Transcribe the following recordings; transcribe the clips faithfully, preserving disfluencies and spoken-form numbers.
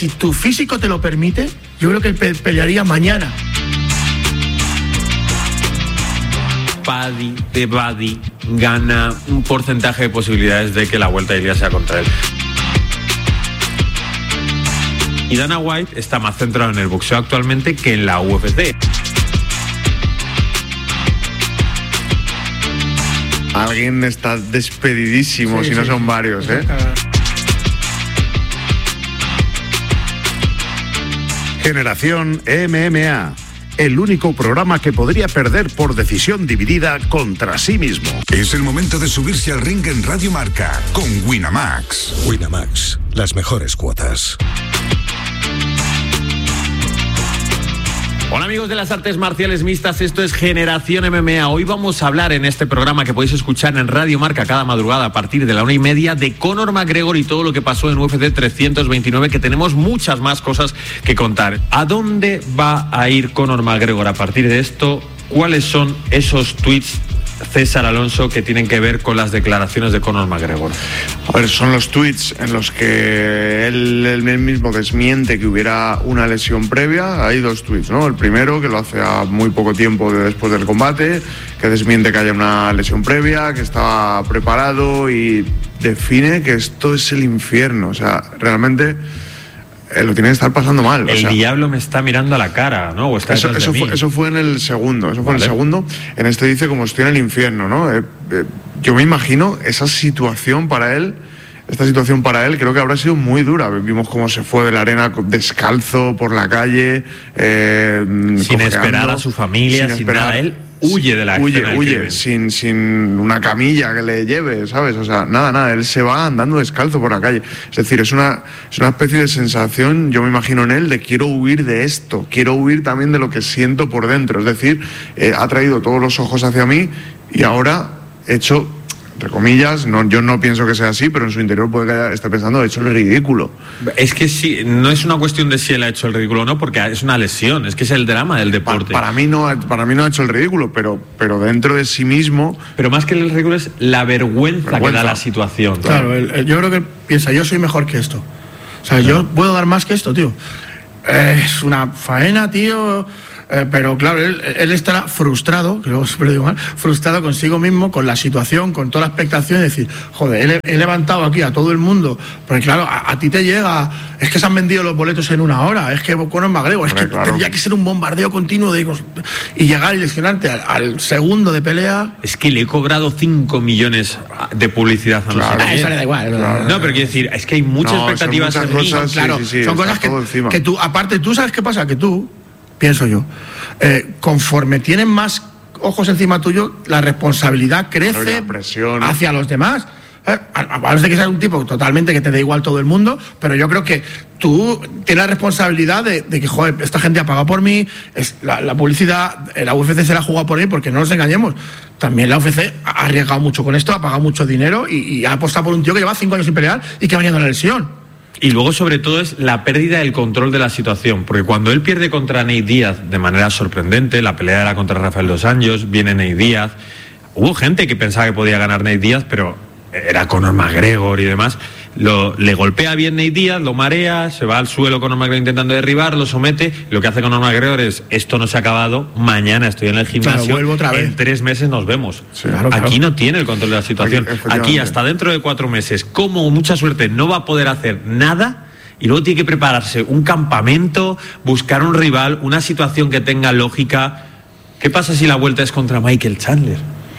si tu físico te lo permite, yo creo que él pe- pelearía mañana. Paddy de Buddy gana un porcentaje de posibilidades de que la Vuelta a Ilya sea contra él. Y Dana White está más centrado en el boxeo actualmente que en la U F C. Alguien está despedidísimo, sí, si no sí. son varios, ¿eh? Generación M M A. El único programa que podría perder por decisión dividida contra sí mismo. Es el momento de subirse al ring en Radio Marca con Winamax. Winamax, las mejores cuotas. Hola amigos de las artes marciales mixtas, esto es Generación M M A. Hoy vamos a hablar en este programa que podéis escuchar en Radio Marca cada madrugada a partir de la una y media de Conor McGregor y todo lo que pasó en U F C trescientos veintinueve, que tenemos muchas más cosas que contar. ¿A dónde va a ir Conor McGregor a partir de esto? ¿Cuáles son esos tweets, César Alonso, que tienen que ver con las declaraciones de Conor McGregor? A ver, son los tweets en los que él, él mismo desmiente que hubiera una lesión previa. Hay dos tweets, ¿no? El primero, que lo hace a muy poco tiempo de después del combate, que desmiente que haya una lesión previa, que estaba preparado y define que esto es el infierno. O sea, realmente eh, lo tiene que estar pasando mal. El o sea, diablo me está mirando a la cara, ¿no? O está eso, eso, de fue, mí. eso fue en el segundo, eso fue vale. en el segundo. En este dice como estoy en el infierno, ¿no? Eh, eh, yo me imagino esa situación para él, esta situación para él creo que habrá sido muy dura. Vimos cómo se fue de la arena descalzo por la calle, eh, sin cojeando, esperar a su familia, sin, sin esperar, nada. Él huye de la huye, huye, sin, sin una camilla que le lleve, ¿sabes? O sea, nada, nada, él se va andando descalzo por la calle. Es decir, es una, es una especie de sensación, yo me imagino en él, de quiero huir de esto, quiero huir también de lo que siento por dentro. Es decir, eh, ha traído todos los ojos hacia mí y ahora he hecho, entre comillas, no, yo no pienso que sea así, pero en su interior puede que haya, esté pensando, he hecho el ridículo. Es que sí, no es una cuestión de si él ha hecho el ridículo o no, porque es una lesión, es que es el drama del deporte. Para, para, mí, no, para mí no ha hecho el ridículo, pero, pero dentro de sí mismo... Pero más que el ridículo es la vergüenza, vergüenza. que da la situación. Claro, claro el, el, yo creo que piensa, yo soy mejor que esto. O sea, claro. yo puedo dar más que esto, tío. Eh, es una faena, tío... Eh, pero claro, él, él estará frustrado, que luego siempre digo mal, frustrado consigo mismo, con la situación, con toda la expectación, de decir, joder, he, he levantado aquí a todo el mundo, porque claro, a, a ti te llega, es que se han vendido los boletos en una hora, es que Conor McGregor, es que claro. tendría que ser un bombardeo continuo de, y llegar y lesionarte al, al segundo de pelea. Es que le he cobrado cinco millones de publicidad a claro. Ah, eso le da igual. Claro. No, pero quiero decir, es que hay muchas no, expectativas son muchas en cosas, mí. Claro, sí, sí, sí, son cosas que, que tú, aparte, tú sabes qué pasa, que tú, pienso yo, eh, conforme tienen más ojos encima tuyo, la responsabilidad crece la hacia los demás. Eh, a menos de que seas un tipo totalmente que te da igual todo el mundo, pero yo creo que tú tienes la responsabilidad de, de que, joder, esta gente ha pagado por mí, es la, la publicidad, la U F C se la ha jugado por mí, porque no nos engañemos. También la U F C ha arriesgado mucho con esto, ha pagado mucho dinero y, y ha apostado por un tío que lleva cinco años sin pelear y que ha venido en la lesión. Y luego, sobre todo, es la pérdida del control de la situación, porque cuando él pierde contra Nate Díaz de manera sorprendente, la pelea era contra Rafael dos Anjos, viene Nate Díaz, hubo gente que pensaba que podía ganar Nate Díaz, pero era Conor McGregor y demás, lo, le golpea bien Nate Díaz, lo marea, se va al suelo Conor McGregor intentando derribar, lo somete, lo que hace Conor McGregor es, esto no se ha acabado, mañana estoy en el gimnasio, claro, vuelvo otra vez. En tres meses nos vemos. Sí, claro, Aquí claro. no tiene el control de la situación, aquí, aquí hasta dentro de cuatro meses, como mucha suerte no va a poder hacer nada. Y luego tiene que prepararse un campamento, buscar un rival, una situación que tenga lógica. ¿Qué pasa si la vuelta es contra Michael Chandler?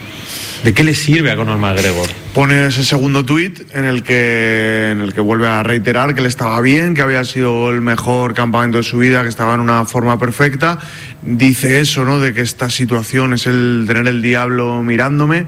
¿De qué le sirve a Conor McGregor? Pone ese segundo tuit en el que en el que vuelve a reiterar que él estaba bien, que había sido el mejor campamento de su vida, que estaba en una forma perfecta. Dice eso, ¿no? De que esta situación es el tener el diablo mirándome.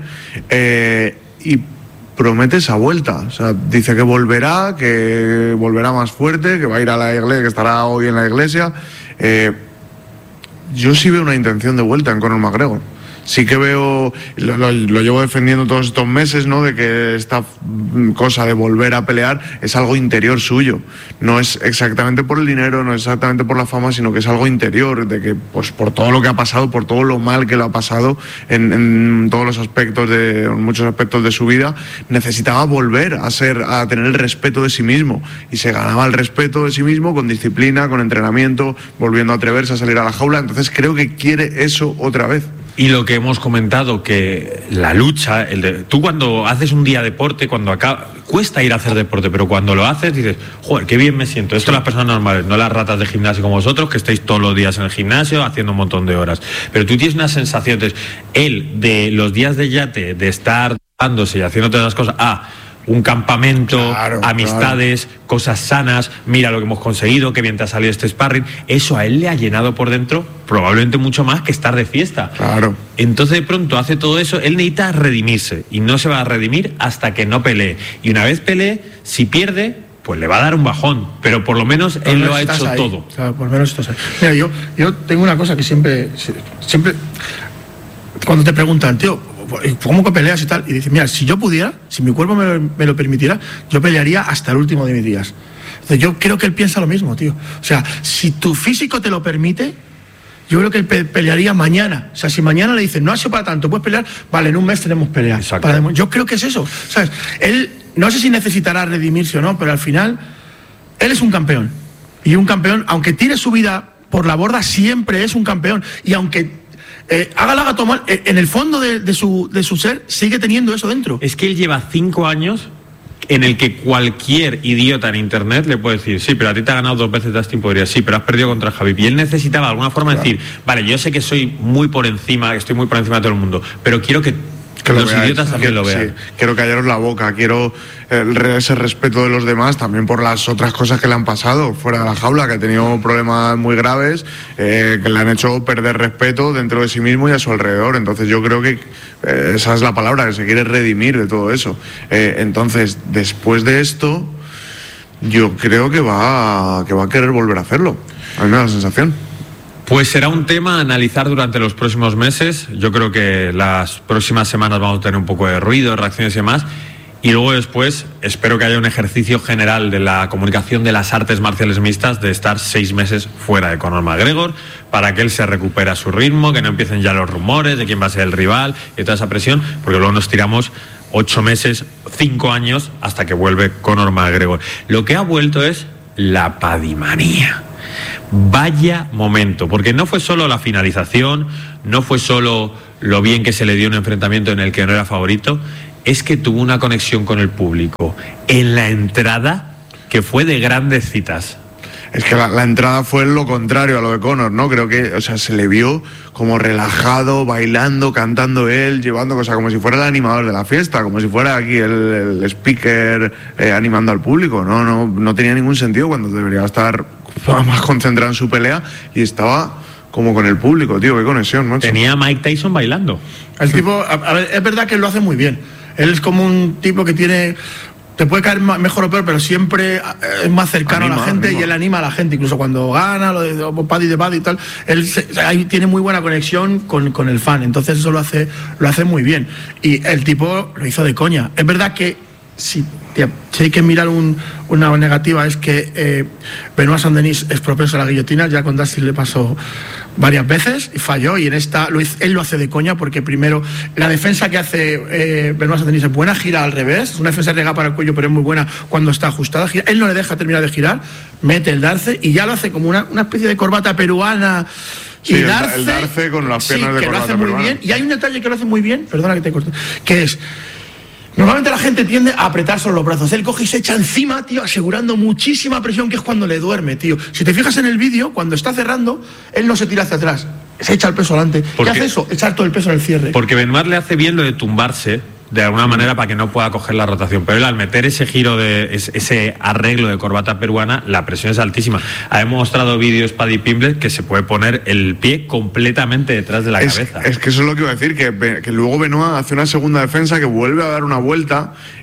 Eh, y promete esa vuelta, o sea, dice que volverá, que volverá más fuerte, que va a ir a la iglesia, que estará hoy en la iglesia. Eh, yo sí veo una intención de vuelta en Conor McGregor. Sí que veo, lo, lo, lo llevo defendiendo todos estos meses, ¿no? De que esta cosa de volver a pelear es algo interior suyo. No es exactamente por el dinero, no es exactamente por la fama, sino que es algo interior, de que pues por todo lo que ha pasado, por todo lo mal que lo ha pasado en, en todos los aspectos, de en muchos aspectos de su vida, necesitaba volver a ser, a tener el respeto de sí mismo. Y se ganaba el respeto de sí mismo con disciplina, con entrenamiento, volviendo a atreverse a salir a la jaula. Entonces creo que quiere eso otra vez. Y lo que hemos comentado, que la lucha, el de, tú cuando haces un día de deporte, cuando acaba, cuesta ir a hacer deporte, pero cuando lo haces dices, joder, qué bien me siento. Esto las personas normales, no las ratas de gimnasio como vosotros, que estáis todos los días en el gimnasio haciendo un montón de horas. Pero tú tienes una sensación, entonces, él, de los días de yate, de estar dándose y haciendo todas las cosas, ah, un campamento, claro, amistades, claro. Cosas sanas, mira lo que hemos conseguido, qué bien te ha salido este sparring. Eso a él le ha llenado por dentro probablemente mucho más que estar de fiesta. Claro. Entonces de pronto hace todo eso, él necesita redimirse y no se va a redimir hasta que no pelee. Y una vez pelee, si pierde, pues le va a dar un bajón, pero por lo menos por él lo ha hecho ahí. todo. O sea, por lo menos estás ahí. Mira, yo, yo tengo una cosa que siempre, siempre, cuando te preguntan, tío, ¿cómo que peleas y tal? Y dice, mira, si yo pudiera, si mi cuerpo me lo, me lo permitiera, yo pelearía hasta el último de mis días. Entonces, yo creo que él piensa lo mismo, tío. O sea, si tu físico te lo permite, yo creo que él pe- pelearía mañana. O sea, si mañana le dicen, no ha sido para tanto, puedes pelear, vale, en un mes tenemos pelea. Para, yo creo que es eso, ¿sabes? Él, no sé si necesitará redimirse o no, pero al final, él es un campeón. Y un campeón, aunque tire su vida por la borda, siempre es un campeón. Y aunque Eh, haga la gato mal, eh, en el fondo de, de, su, de su ser sigue teniendo eso dentro. Es que él lleva cinco años en el que cualquier idiota en internet le puede decir, sí, pero a ti te ha ganado dos veces Dustin Poirier, sí, pero has perdido contra Khabib. Y él necesitaba de alguna forma claro. decir, vale, yo sé que soy muy por encima, estoy muy por encima de todo el mundo, pero quiero que Que los veáis, idiotas también quiero, lo vean. Sí, quiero callaros la boca, quiero el, ese respeto de los demás, también por las otras cosas que le han pasado fuera de la jaula, que ha tenido problemas muy graves, eh, que le han hecho perder respeto dentro de sí mismo y a su alrededor. Entonces yo creo que eh, esa es la palabra, que se quiere redimir de todo eso. Eh, entonces, después de esto, yo creo que va, a, que va a querer volver a hacerlo. A mí me da la sensación. Pues será un tema a analizar durante los próximos meses. Yo creo que las próximas semanas vamos a tener un poco de ruido, reacciones y demás. Y luego después espero que haya un ejercicio general de la comunicación de las artes marciales mixtas, de estar seis meses fuera de Conor McGregor, para que él se recupere a su ritmo, que no empiecen ya los rumores de quién va a ser el rival y toda esa presión, porque luego nos tiramos ocho meses, cinco años, hasta que vuelve Conor McGregor. Lo que ha vuelto es la padimanía. Vaya momento, porque no fue solo la finalización, no fue solo lo bien que se le dio un enfrentamiento en el que no era favorito, es que tuvo una conexión con el público en la entrada que fue de grandes citas. Es que la, la entrada fue lo contrario a lo de Conor, ¿no? Creo que, o sea, se le vio como relajado, bailando, cantando él, llevando cosas como si fuera el animador de la fiesta, como si fuera aquí el, el speaker eh, animando al público. No, no, no tenía ningún sentido cuando debería estar más concentrado en su pelea y estaba como con el público, tío, qué conexión, macho. Tenía a Mike Tyson bailando. El tipo, a, a ver, es verdad que él lo hace muy bien. Él es como un tipo que tiene... Te puede caer mejor o peor, pero siempre es más cercano anima, a la gente anima. Y él anima a la gente, incluso cuando gana, lo de Paddy de Paddy y tal, él se, ahí tiene muy buena conexión con, con el fan, entonces eso lo hace, lo hace muy bien. Y el tipo lo hizo de coña. Es verdad que si, tía, si hay que mirar un, una negativa es que eh, Benoit Saint-Denis es propenso a la guillotina, ya con Dustin le pasó varias veces y falló, y en esta lo, él lo hace de coña porque primero la defensa que hace eh, Benoit Saint-Denis es buena, gira al revés, es una defensa regada para el cuello pero es muy buena cuando está ajustada, gira, él no le deja terminar de girar, mete el darce y ya lo hace como una, una especie de corbata peruana. Sí, y el, darce, el darce con las piernas sí, de que corbata lo hace muy peruana. bien, y hay un detalle que lo hace muy bien, perdona que te corte, que es normalmente la gente tiende a apretar solo los brazos. Él coge y se echa encima, tío, asegurando muchísima presión, que es cuando le duerme, tío. Si te fijas en el vídeo, cuando está cerrando, él no se tira hacia atrás, se echa el peso adelante. ¿Qué hace eso? Echar todo el peso en el cierre. Porque Benoit le hace bien lo de tumbarse, de alguna manera, para que no pueda coger la rotación. Pero él, al meter ese giro, de ese arreglo de corbata peruana, la presión es altísima. Ha demostrado vídeos Paddy Pimblett que se puede poner el pie completamente detrás de la es, cabeza. Es que eso es lo que iba a decir, que, que luego Benoit hace una segunda defensa que vuelve a dar una vuelta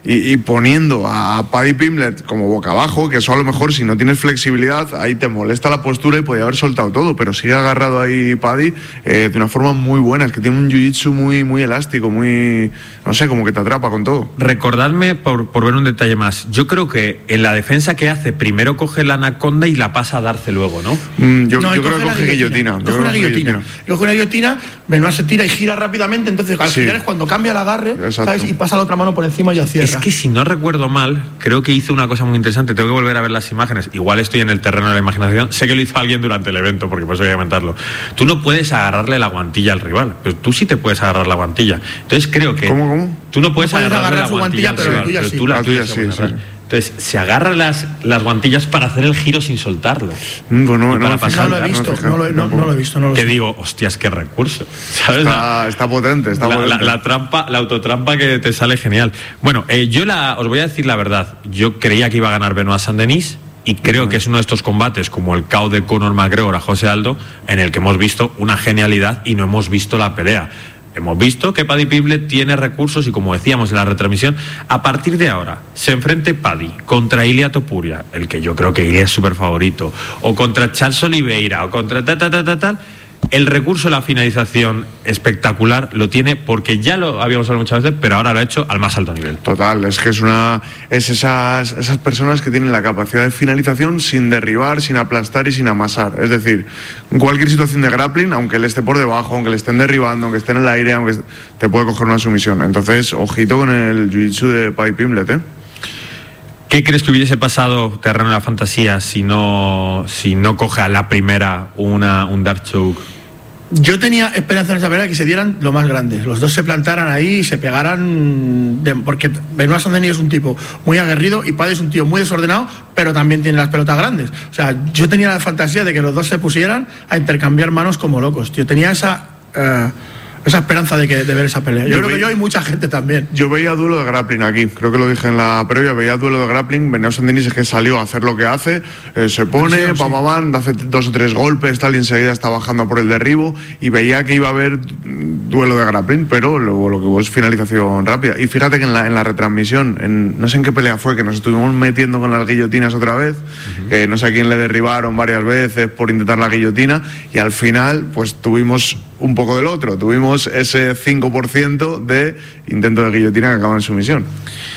y, y poniendo a Paddy Pimblett como boca abajo, que eso a lo mejor si no tienes flexibilidad, ahí te molesta la postura y podía haber soltado todo, pero sigue agarrado ahí Paddy eh, de una forma muy buena, es que tiene un jiu-jitsu muy, muy elástico, muy, no sé, como que te atrapa con todo. Recordadme, por, por ver un detalle más, yo creo que en la defensa que hace, primero coge la anaconda y la pasa a Darce luego, ¿no? Mm, yo, No, yo creo que coge guillotina. Coge una guillotina. Coge una guillotina, Benoit se tira y gira rápidamente, entonces al Sí. final es cuando cambia el agarre, Exacto. ¿sabes? Y pasa la otra mano por encima y ya cierra. Es que si no recuerdo mal, creo que hizo una cosa muy interesante. Tengo que volver a ver las imágenes. Igual estoy en el terreno de la imaginación. Sé que lo hizo alguien durante el evento, porque por eso voy a comentarlo. Tú no puedes agarrarle la guantilla al rival, pero tú sí te puedes agarrar la guantilla. Entonces creo que... ¿Cómo, cómo? Tú no puedes, No puedes agarrarle agarrar la su guantilla, guantilla, al pero la rival, tuya pero sí. tú la, La tuya tuya se sí, puede sí, agarrar. sí. Entonces se agarra las, las guantillas para hacer el giro sin soltarlo. Mm, pues no, Y no, para me pasar, No lo he fijé, visto, me fijé, no lo, he- no, tampoco. no lo he visto, no lo Que sé. digo, hostias, qué recurso. ¿Sabes? Está, está potente, está La, la- potente. la trampa, la autotrampa que te sale genial. Bueno, eh, yo la, os voy a decir la verdad. Yo creía que iba a ganar Benoit Saint-Denis y creo que es uno de estos combates como el K O de Conor McGregor a José Aldo, en el que hemos visto una genialidad y no hemos visto la pelea. Hemos visto que Paddy Pimblett tiene recursos y, como decíamos en la retransmisión, a partir de ahora se enfrente Paddy contra Ilia Topuria, el que yo creo que Ilia es súper favorito, o contra Charles Oliveira, o contra ta ta ta ta tal. El recurso de la finalización espectacular lo tiene porque ya lo habíamos hablado muchas veces, pero ahora lo ha hecho al más alto nivel. Total, es que es una es esas, esas personas que tienen la capacidad de finalización sin derribar, sin aplastar y sin amasar. Es decir, en cualquier situación de grappling, aunque él esté por debajo, aunque le estén derribando, aunque esté en el aire, aunque est- te puede coger una sumisión. Entonces, ojito con el jiu-jitsu de Paddy Pimblett, ¿eh? ¿Qué crees que hubiese pasado terreno de la fantasía si no, si no coge a la primera una, un dark choke? Yo tenía esperanza en esa pelea que se dieran lo más grandes. Los dos se plantaran ahí y se pegaran. De, porque Benoit Saint-Denis es un tipo muy aguerrido y Paddy es un tío muy desordenado, pero también tiene las pelotas grandes. O sea, yo tenía la fantasía de que los dos se pusieran a intercambiar manos como locos. Yo tenía esa. eh, esa esperanza de, que, de ver esa pelea. Yo, Yo creo ve- que yo y mucha gente también. Yo veía duelo de grappling aquí, creo que lo dije en la previa, veía duelo de grappling. Benoit Saint-Denis es que salió a hacer lo que hace, eh, se pone, Sí, sí. pam, pam, pam, hace dos o tres golpes, tal, y enseguida está bajando por el derribo, y veía que iba a haber mm, duelo de grappling, pero luego lo que hubo es finalización rápida. Y fíjate que en la, en la retransmisión, en, no sé en qué pelea fue, que nos estuvimos metiendo con las guillotinas otra vez, que no sé a quién le derribaron varias veces por intentar la guillotina, y al final, pues tuvimos un poco del otro, tuvimos ese cinco por ciento de intento de guillotina que acaba en sumisión.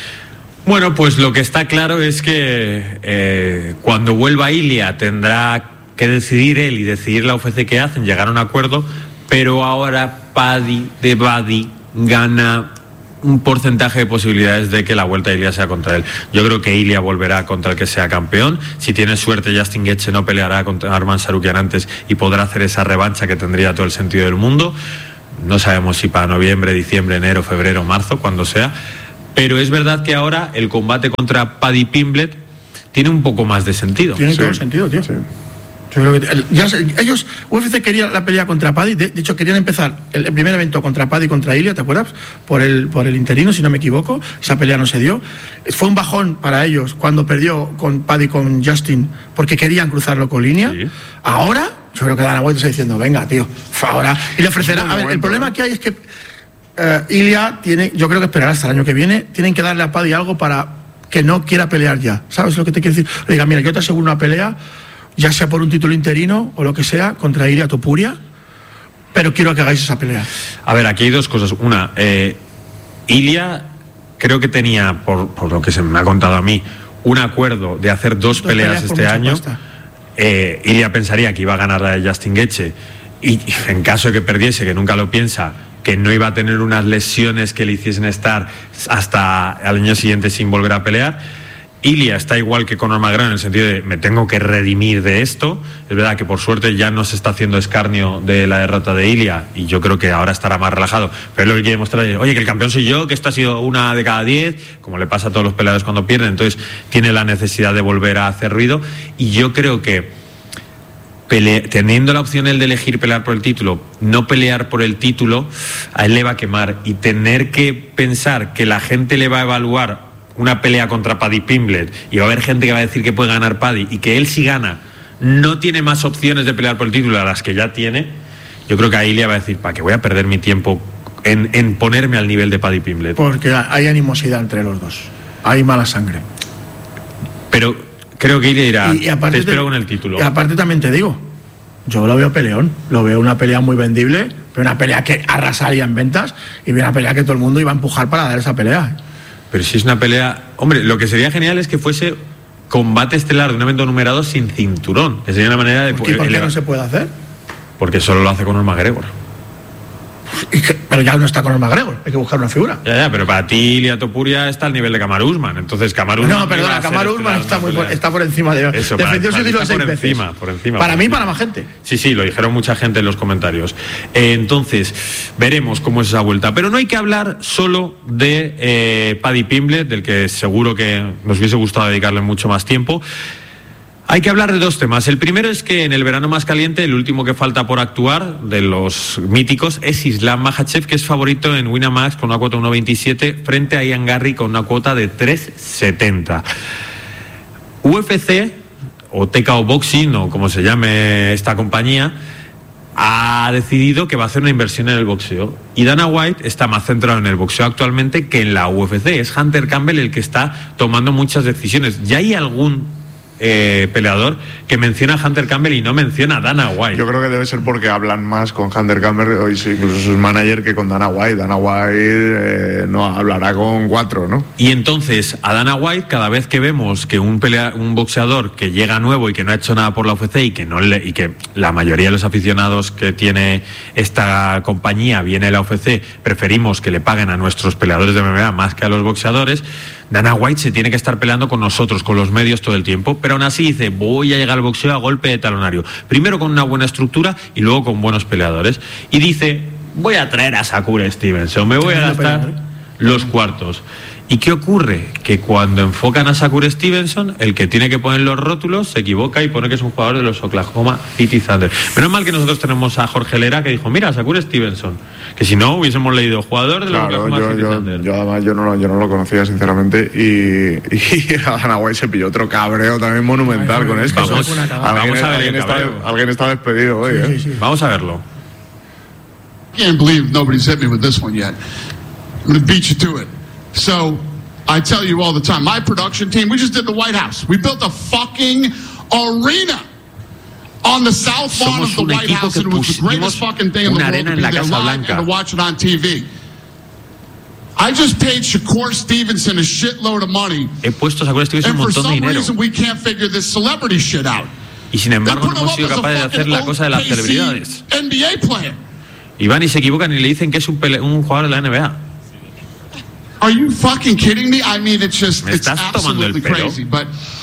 Bueno, pues lo que está claro es que eh, cuando vuelva Ilia tendrá que decidir él y decidir la U F C qué hacen, llegar a un acuerdo, pero ahora Paddy de Buddy gana un porcentaje de posibilidades de que la vuelta de Ilia sea contra él. Yo creo que Ilia volverá contra el que sea campeón. Si tiene suerte, Justin Gaethje no peleará contra Arman Sarukian antes y podrá hacer esa revancha que tendría todo el sentido del mundo. No sabemos si para noviembre, diciembre, enero, febrero, marzo, cuando sea. Pero es verdad que ahora el combate contra Paddy Pimblett tiene un poco más de sentido. Tiene Sí, todo el sentido, tío. sí. Yo creo que el- ya se- ellos, U F C quería la pelea contra Paddy, de, de hecho querían empezar el, el primer evento contra Paddy contra Ilia, ¿te acuerdas? Por el, por el interino, si no me equivoco, esa pelea no se dio. Fue un bajón para ellos cuando perdió con Paddy con Justin, porque querían cruzarlo con línea. Sí. Ahora, yo creo que dan la vuelta diciendo, venga, tío, ahora. Y le ofrecerá. Buen A ver, el momento, problema ¿eh? que hay es que eh, Ilia tiene, yo creo que esperará hasta el año que viene, tienen que darle a Paddy algo para que no quiera pelear ya. ¿Sabes lo que te quiero decir? Le diga, mira, yo te aseguro una pelea, ya sea por un título interino o lo que sea, contra Ilia Topuria, pero quiero que hagáis esa pelea. A ver, aquí hay dos cosas. Una, eh, Ilia creo que tenía, por, por lo que se me ha contado a mí, un acuerdo de hacer dos, Dos peleas, peleas por este mucha año. pasta. Eh, Ilia pensaría que iba a ganar la de Justin Gaethje y, y en caso de que perdiese, que nunca lo piensa, que no iba a tener unas lesiones que le hiciesen estar hasta al año siguiente sin volver a pelear. Ilia está igual que Conor McGregor en el sentido de me tengo que redimir de esto. Es verdad que por suerte ya no se está haciendo escarnio de la derrota de Ilia y yo creo que ahora estará más relajado. Pero lo que quiere mostrar es, oye, que el campeón soy yo, que esto ha sido una de cada diez, como le pasa a todos los peleadores cuando pierden. Entonces tiene la necesidad de volver a hacer ruido y yo creo que pele- teniendo la opción él de elegir pelear por el título, no pelear por el título, a él le va a quemar y tener que pensar que la gente le va a evaluar una pelea contra Paddy Pimblett y va a haber gente que va a decir que puede ganar Paddy y que él si gana no tiene más opciones de pelear por el título a las que ya tiene, yo creo que ahí le va a decir, ¿para qué voy a perder mi tiempo en, en ponerme al nivel de Paddy Pimblett? Porque hay animosidad entre los dos. hay mala sangre. Pero creo que irá. Y, y aparte te espero te, con el título. Y aparte también te digo, yo lo veo peleón, lo veo una pelea muy vendible, una pelea que arrasaría en ventas y una pelea que todo el mundo iba a empujar para dar esa pelea. Pero si es una pelea... Hombre, lo que sería genial es que fuese combate estelar de un evento numerado sin cinturón, que sería una manera de... ¿Por qué, ¿por qué no se puede hacer? Porque solo lo hace Conor McGregor. Que, pero ya no está Conor McGregor, hay que buscar una figura. Ya, ya, pero para ti Ilia Topuria está al nivel de Kamaru Usman, entonces Kamaru Usman... No, perdona, Kamaru Usman está, muy por, está por encima de... Eso, defendió su título seis por veces. Encima, por encima. Para por mí, encima. para más gente. Sí, sí, lo dijeron mucha gente en los comentarios. Eh, entonces, veremos cómo es esa vuelta. Pero no hay que hablar solo de eh, Paddy Pimblett, del que seguro que nos hubiese gustado dedicarle mucho más tiempo. Hay que hablar de dos temas. El primero es que en el verano más caliente, el último que falta por actuar de los míticos es Islam Makhachev, que es favorito en Winamax con una cuota de uno veintisiete frente a Ian Garry con una cuota de tres setenta. U F C o T K O Boxing o como se llame esta compañía ha decidido que va a hacer una inversión en el boxeo y Dana White está más centrado en el boxeo actualmente que en la U F C. Es Hunter Campbell el que está tomando muchas decisiones. Ya hay algún Eh, peleador que menciona a Hunter Campbell y no menciona a Dana White. Yo creo que debe ser porque hablan más con Hunter Campbell o incluso sus manager que con Dana White. Dana White eh, no hablará con cuatro, ¿no? Y entonces a Dana White, cada vez que vemos que un pelea, un boxeador que llega nuevo y que no ha hecho nada por la U F C y que no le, y que la mayoría de los aficionados que tiene esta compañía viene de la U F C, preferimos que le paguen a nuestros peleadores de M M A más que a los boxeadores. Dana White se tiene que estar peleando con nosotros, con los medios todo el tiempo, pero aún así dice, voy a llegar al boxeo a golpe de talonario, primero con una buena estructura y luego con buenos peleadores, y dice, voy a traer a Shakur Stevenson, me voy a gastar los cuartos. ¿Y qué ocurre? Que cuando enfocan a Shakur Stevenson, el que tiene que poner los rótulos se equivoca y pone que es un jugador de los Oklahoma City Thunder. Menos mal que nosotros tenemos a Jorge Lera que dijo, mira, Shakur Stevenson, que si no hubiésemos leído jugador de los Claro, Oklahoma yo, City yo, Thunder. yo además yo no, yo no lo conocía sinceramente y, y a Dana White se pilló otro cabreo también monumental Ay, con esto. vamos, alguien, vamos a ver alguien, el está, cabreo. alguien está despedido hoy, Sí, ¿eh? sí, sí. Vamos a verlo. I can't believe nobody's hit me with this one yet. I'm going to beat you to it. So, I tell you all the time, my production team, we just did the White House. We built a fucking arena on the south lawn Somos of the un White equipo House, que and it was the greatest pusimos fucking thing in the una world arena to en be la there Casa live Blanca. and to watch it on T V. I just paid Shakur Stevenson a shitload of money, He puesto a Shakur Stevenson and un for montón de some dinero. reason we can't figure this celebrity shit out. Y sin They embargo put no him hemos up sido as a capaces de hacer fucking la cosa de las O K C celebridades. N B A player. Y van y se equivocan y le dicen que es un, pele- un jugador de la N B A. Are you fucking kidding me? I mean, it's just, ¿Me it's estás tomando el absolutely pelo? crazy. But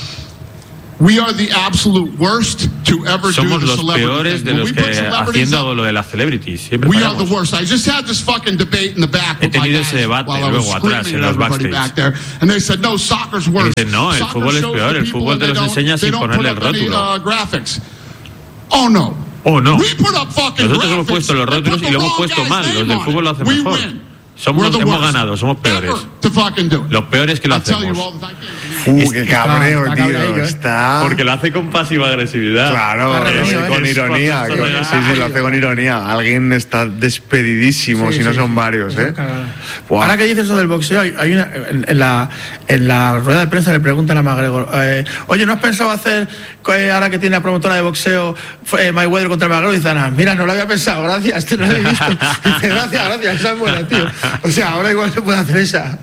we are the absolute worst to ever Somos do the los celebrity peores thing. de When los we put que celebrities haciendo up, lo de las celebrities. Siempre we are the fallamos. worst. I just had this fucking debate in the back He with my tenido guys ese debate while I was luego atrás, screaming en at los everybody backstage. back there, and they said, no, soccer's worse. Dicen, no, el Soccer fútbol es shows peor, the el people fútbol te and los they enseña don't- sin they don't ponerle put el up any, rótulo. uh, graphics. Oh, no. Oh, no. We put up fucking Nosotros hemos graphics puesto los and rótulos put y lo the hemos wrong puesto guy's mal. Los name del on fútbol lo it. hacen We mejor. win. Somos, We're the hemos worst ganado, somos peores. ever to fucking do it. Los peores que lo I tell you hacemos. all the time. Uh, qué cabreo, está tío. cabreillo, ¿eh? Está. Porque lo hace con pasiva agresividad. Claro, Está eh, reñido, ¿eh? con ironía. Es que- por- Sí, sí, lo hace con ironía. Alguien está despedidísimo, Sí, si no sí, son sí. varios, ¿eh? Buah. Ahora que dices eso del boxeo, hay, hay una, en, en la, en la rueda de prensa le preguntan a McGregor, eh, oye, ¿no has pensado hacer, eh, ahora que tiene la promotora de boxeo, eh, Mayweather contra McGregor? Y dice, Ana, mira, no lo había pensado, gracias, te lo he visto. Dice, gracias, gracias, esa es buena, tío. O sea, ahora igual se puede hacer esa.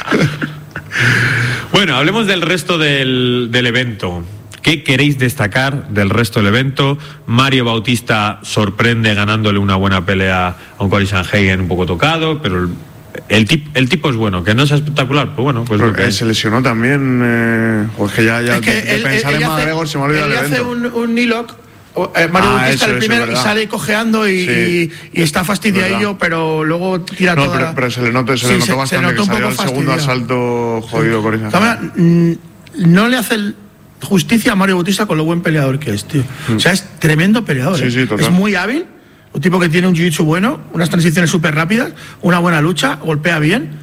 Bueno, hablemos del resto del, del evento. ¿Qué queréis destacar del resto del evento? Mario Bautista sorprende ganándole una buena pelea a un Cory Sanhagen un poco tocado, pero el, el, tip, el tipo es bueno, que no es espectacular, pues bueno, pues Pero lo que que es. se lesionó también. Eh, pues que ya, ya Es que de, de él, pensar él en hace, McGregor se me olvidó él el hace evento. un, un knee-lock, o, eh, Mario Ah, Bautista eso, el eso, primero y verdad. sale cojeando y, Sí. y, y está fastidiadillo, Verdad. pero luego tira No, toda pero, la- pero se le notó, se Sí, le notó bastante notó que un salió poco el segundo fastidiado. asalto jodido Cory Sanhagen. Cámara, mm, no le hace el- justicia a Mario Bautista con lo buen peleador que es, tío. O sea, es tremendo peleador. Sí, ¿eh? sí, total. Es muy hábil, un tipo que tiene un jiu-jitsu bueno, unas transiciones súper rápidas, una buena lucha, golpea bien.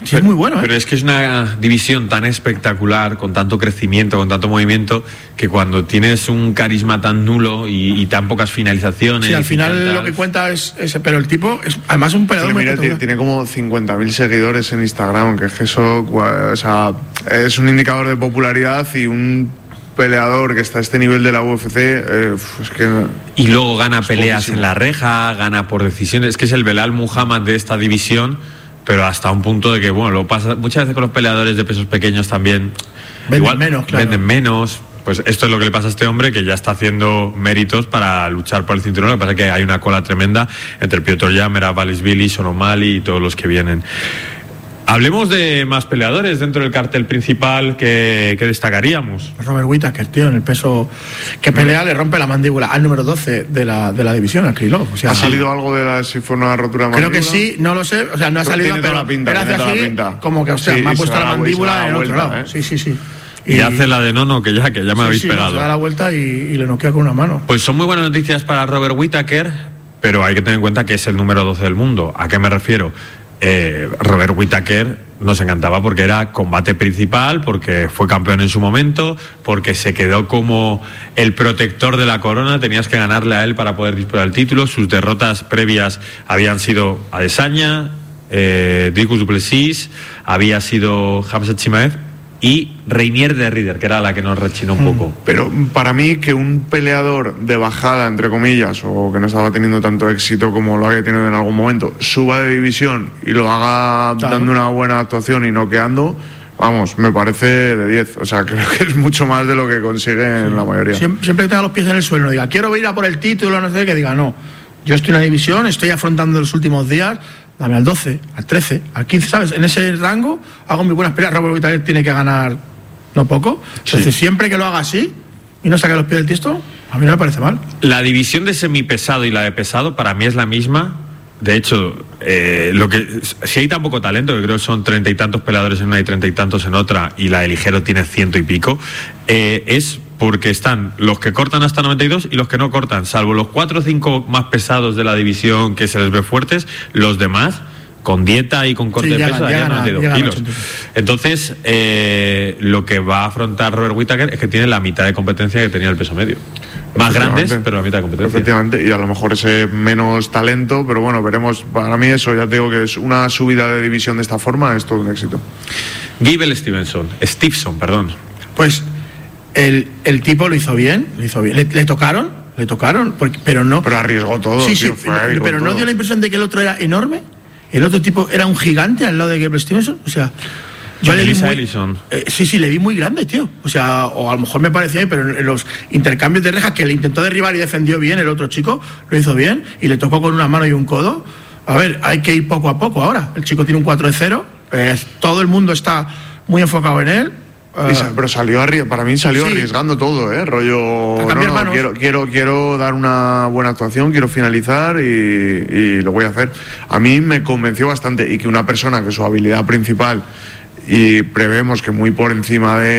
Sí, es muy bueno, ¿eh? Pero es que es una división tan espectacular, con tanto crecimiento, con tanto movimiento, que cuando tienes un carisma tan nulo y, y tan pocas finalizaciones... Sí, al y final tantas... lo que cuenta es ese, pero el tipo es además un peleador Sí, muy mira, tiene, espectacular. tiene como cincuenta mil seguidores en Instagram, que es que eso, o sea, es un indicador de popularidad, y un peleador que está a este nivel de la U F C, eh, es que... Y luego gana es peleas poquísimo. en la reja, gana por decisiones. Es que es el Belal Muhammad de esta división, pero hasta un punto de que, bueno, lo pasa muchas veces con los peleadores de pesos pequeños también. Venden igual, menos, claro. Venden menos. Pues esto es lo que le pasa a este hombre, que ya está haciendo méritos para luchar por el cinturón. Lo que pasa es que hay una cola tremenda entre Piotr Jan, Merab Dvalishvili, Sean O'Malley y todos los que vienen. Hablemos de más peleadores dentro del cartel principal que, que destacaríamos. Robert Whittaker, tío, en el peso que pelea, le rompe la mandíbula al número doce de la, de la división, al Krylov. O sea, ¿Ha sí. salido algo de la, si fue una rotura de Creo mandíbula? que sí, no lo sé, o sea, no ha Pero salido, tiene toda pero la pinta, él hace tiene toda la así, pinta. como que, o sea, Sí, me ha y puesto se la da la- y se mandíbula da la en otro vuelta, lado. ¿eh? Sí, sí, sí. Y, hace la de no, no, que ya, que ya me sí, habéis sí, pegado. Se da la vuelta y, y le noquea con una mano. Pues son muy buenas noticias para Robert Whittaker, pero hay que tener en cuenta que es el número doce del mundo. ¿A qué me refiero? Eh, Robert Whittaker nos encantaba porque era combate principal, porque fue campeón en su momento, porque se quedó como el protector de la corona, tenías que ganarle a él para poder disputar el título. Sus derrotas previas habían sido Adesanya, eh, Dricus du Plessis, había sido Khamzat Chimaev y Reinier de Ridder, que era la que nos rechinó un poco. Pero para mí que un peleador de bajada, entre comillas, o que no estaba teniendo tanto éxito como lo había tenido en algún momento, suba de división y lo haga Claro. dando una buena actuación y noqueando, vamos, me parece de diez. O sea, creo que es mucho más de lo que consiguen la mayoría. Siempre, siempre que tenga los pies en el suelo, no diga, quiero ir a por el título, no sé, que diga, no. Yo estoy en la división, estoy afrontando los últimos días, dame al doce, al trece, al quince, ¿sabes? En ese rango hago muy buenas peleas. Robert Whittaker tiene que ganar no poco. Entonces, Sí. siempre que lo haga así y no saque los pies del tiesto, a mí no me parece mal. La división de semipesado y la de pesado para mí es la misma. De hecho, eh, lo que si hay tan poco talento, que creo que son treinta y tantos peleadores en una y treinta y tantos en otra, y la de ligero tiene ciento y pico, eh, es porque están los que cortan hasta noventa y dos y los que no cortan, salvo los cuatro o cinco más pesados de la división que se les ve fuertes, los demás con dieta y con corte Sí, de llegan, peso allá llegan a- noventa y dos llegan a kilos. ochenta y dos. Entonces, eh, lo que va a afrontar Robert Whittaker es que tiene la mitad de competencia que tenía el peso medio. Más grandes, Efectivamente. pero la mitad de competencia. Efectivamente, y a lo mejor ese menos talento, pero bueno, veremos. Para mí eso, ya te digo que es una subida de división de esta forma, es todo un éxito. Gable Stevenson, Stevenson, perdón. Pues el, el tipo lo hizo bien, lo hizo bien. Le, le tocaron, le tocaron, porque, pero no. Pero arriesgó todo, Sí, sí, tío, fue ahí pero, con pero no todo. dio la impresión de que el otro era enorme. El otro tipo era un gigante al lado de Gable Stevenson. O sea, yo le vi Elisa muy, Ellison. eh, sí, sí, le vi muy grande, tío. O sea, o a lo mejor me parecía bien, pero en los intercambios de rejas que le intentó derribar y defendió bien el otro chico, lo hizo bien y le tocó con una mano y un codo. A ver, hay que ir poco a poco ahora. El chico tiene un cuatro de cero, eh, todo el mundo está muy enfocado en él. Y sa- pero salió arri- para mí salió Sí. arriesgando todo, ¿eh? Rollo, A no, cambiar no, manos. quiero, quiero, quiero dar una buena actuación, quiero finalizar y, y lo voy a hacer. A mí me convenció bastante y que una persona que su habilidad principal, y prevemos que muy por encima de